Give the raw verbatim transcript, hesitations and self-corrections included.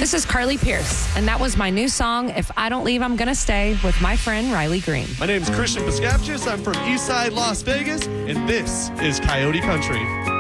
This is Carly Pierce, and that was my new song, If I Don't Leave, I'm Gonna Stay, with my friend Riley Green. My name is Christian Paskavchis. I'm from Eastside Las Vegas, and this is Coyote Country.